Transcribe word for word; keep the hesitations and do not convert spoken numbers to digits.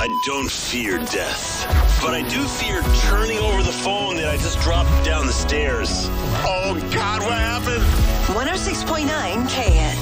I don't fear death, but I do fear turning over the phone that I just dropped down the stairs. Oh, God, what happened? one oh six point nine K N.